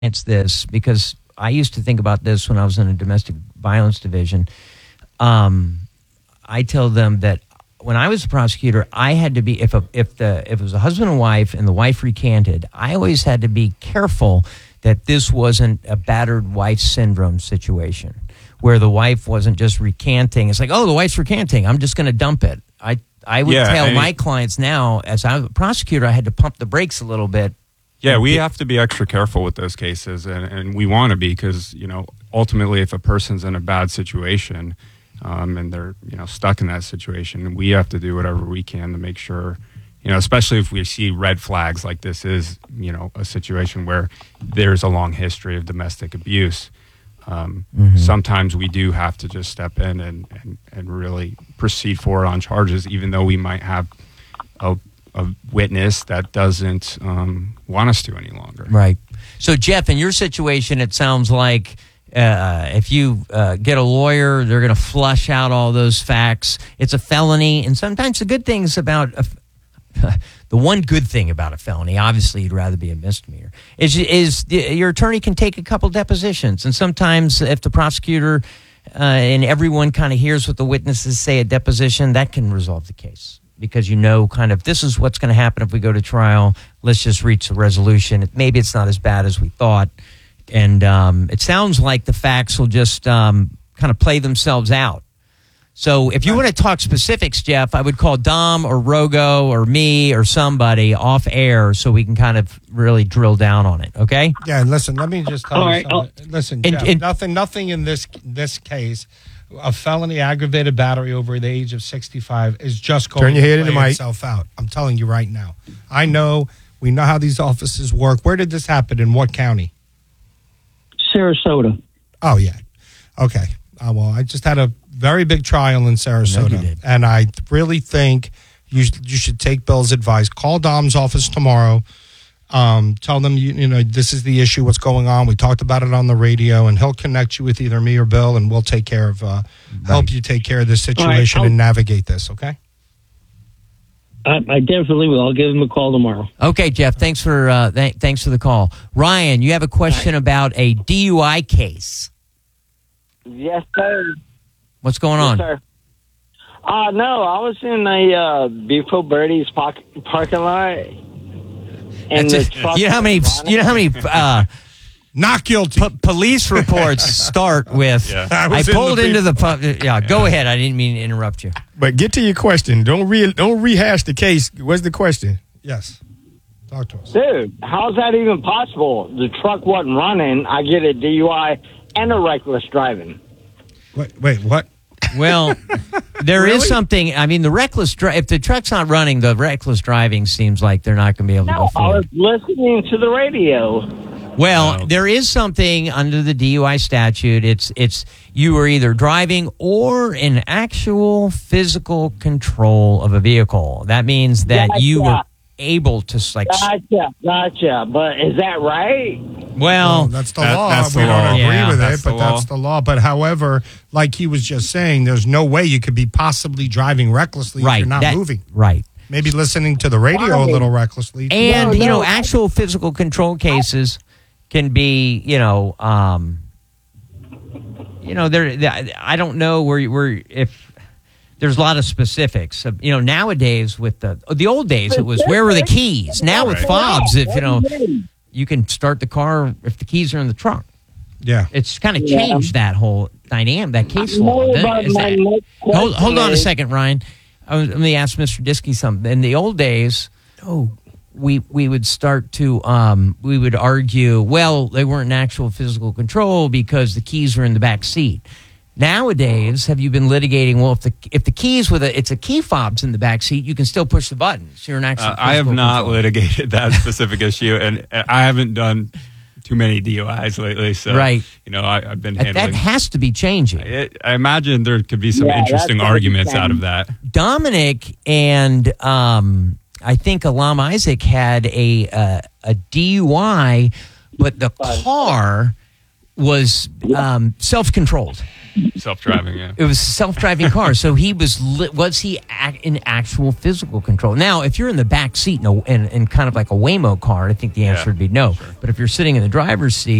It's this because I used to think about this when I was in a domestic violence division. I tell them that when I was a prosecutor, I had to be if it was a husband and wife and the wife recanted, I always had to be careful that this wasn't a battered wife syndrome situation where the wife wasn't just recanting. It's like, oh, the wife's recanting, I'm just going to dump it. I would tell my clients now, as I was a prosecutor, I had to pump the brakes a little bit. Yeah, we have to be extra careful with those cases, and we want to be because, ultimately if a person's in a bad situation and they're, stuck in that situation, we have to do whatever we can to make sure, especially if we see red flags like this is, a situation where there's a long history of domestic abuse. Sometimes we do have to just step in and really proceed forward on charges, even though we might have a witness that doesn't want us to any longer. Right. So, Jeff, in your situation, it sounds like if you get a lawyer, they're going to flush out all those facts. It's a felony, and sometimes the good things about the one good thing about a felony, obviously you'd rather be a misdemeanor, is your attorney can take a couple depositions, and sometimes if the prosecutor and everyone kind of hears what the witnesses say at deposition, that can resolve the case. Because kind of this is what's going to happen if we go to trial. Let's just reach a resolution. Maybe it's not as bad as we thought. And it sounds like the facts will just kind of play themselves out. So if you want to talk specifics, Jeff, I would call Dom or Rogo or me or somebody off air so we can kind of really drill down on it, okay? Yeah, and listen, let me just tell you something. Listen, Jeff, nothing in this case. A felony aggravated battery over the age of 65 is just going to play itself out. I'm telling you right now. We know how these offices work. Where did this happen? In what county? Sarasota. Oh, yeah. Okay. Well, I just had a very big trial in Sarasota, and I really think you should take Bill's advice. Call Dom's office tomorrow. Tell them, this is the issue, what's going on. We talked about it on the radio, and he'll connect you with either me or Bill, and we'll take care of, help you take care of this situation and navigate this, okay? I definitely will. I'll give him a call tomorrow. Okay, Jeff, thanks for the call. Ryan, you have a question about a DUI case. Yes, sir. What's going on? Yes, sir. No, I was in a Beautiful Birdie's parking lot. And you know how many not guilty police reports start with I pulled into the go ahead, I didn't mean to interrupt you, but get to your question. Don't rehash the case. What's the question? Yes, talk to us. Dude, how's that even possible? The truck wasn't running, I get a DUI and a reckless driving. Wait, what? Well, there is something. I mean, the reckless if the truck's not running, the reckless driving seems like they're not going to be able to go forward. I was listening to the radio. Well, there is something under the DUI statute. It's you are either driving or in actual physical control of a vehicle. That means that you were able to Gotcha. But is that right? Well, that's the law. We don't agree with it, but that's the law. But however, like he was just saying, there's no way you could be possibly driving recklessly if you're not moving. Right. Maybe listening to the radio a little recklessly. And, actual physical control cases can be, I don't know where if there's a lot of specifics. Nowadays with the old days, it was where were the keys? Now with fobs, you can start the car if the keys are in the trunk. Yeah. It's kind of changed that whole dynamic, that case law. Hold on a second, Ryan. Let me ask Mr. Diskey something. In the old days, we would start to we would argue, well, they weren't in actual physical control because the keys were in the back seat. Nowadays, have you been litigating? Well, if the keys it's a key fob's in the back seat, you can still push the buttons. You're an actual. I have not litigated that specific issue, and I haven't done too many DUIs lately. So right, I've been handling. That has to be changing. I imagine there could be some interesting arguments out of that. Dominic and I think Alam Isaac had a DUI, but the car was self-controlled. Self-driving, yeah. It was a self-driving car, so he was he in actual physical control? Now, if you're in the back seat in kind of like a Waymo car, I think the answer would be no. Sure. But if you're sitting in the driver's seat,